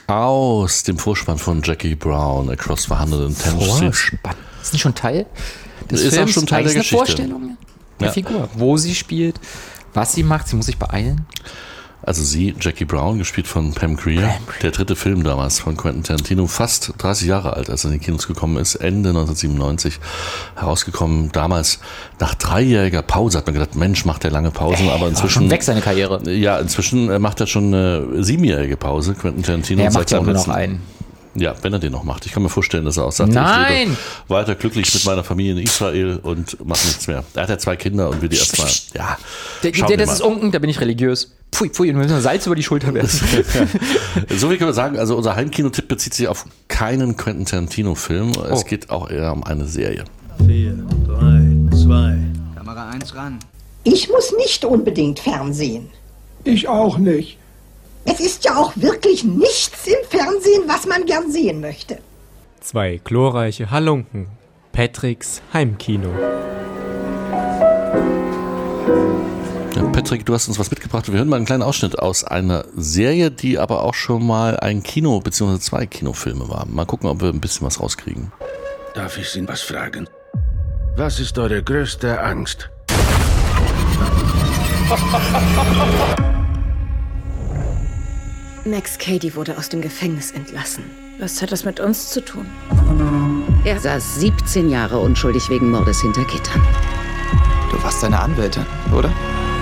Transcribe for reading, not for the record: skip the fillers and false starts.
aus dem Vorspann von Jackie Brown, Across the 110th Street. Vorspann. Ist nicht schon Teil des Ist Films? auch schon Teil der Geschichte. Eine Vorstellung der Figur, wo sie spielt, was sie macht. Sie muss sich beeilen. Also sie, Jackie Brown, gespielt von Pam Grier. Der dritte Film damals von Quentin Tarantino, fast 30 Jahre alt, als er in die Kinos gekommen ist, Ende 1997 herausgekommen. Damals nach 3-jähriger Pause hat man gedacht, Mensch, macht der lange Pausen, aber inzwischen... schon weg seine Karriere. Ja, inzwischen macht er schon eine 7-jährige Pause, Quentin Tarantino. Er macht ja nur noch einen. Ja, wenn er den noch macht. Ich kann mir vorstellen, dass er auch sagt, Nein! ich lebe weiter glücklich mit meiner Familie in Israel und mache nichts mehr. Er hat ja 2 Kinder und will die erstmal... Ja, das ist Unken, da bin ich religiös. Pfui, und wir müssen Salz über die Schulter werfen. So viel können wir sagen. Also unser Heimkino-Tipp bezieht sich auf keinen Quentin Tarantino-Film. Es geht auch eher um eine Serie. 4, 3, 2. Kamera 1 ran. Ich muss nicht unbedingt Fernsehen. Ich auch nicht. Es ist ja auch wirklich nichts im Fernsehen, was man gern sehen möchte. 2 glorreiche Halunken. Patricks Heimkino. Ja, Patrick, du hast uns was mitgebracht. Wir hören mal einen kleinen Ausschnitt aus einer Serie, die aber auch schon mal ein Kino- bzw. 2 Kinofilme war. Mal gucken, ob wir ein bisschen was rauskriegen. Darf ich Sie was fragen? Was ist eure größte Angst? Max Cady wurde aus dem Gefängnis entlassen. Was hat das mit uns zu tun? Er saß 17 Jahre unschuldig wegen Mordes hinter Gittern. Du warst seine Anwältin, oder?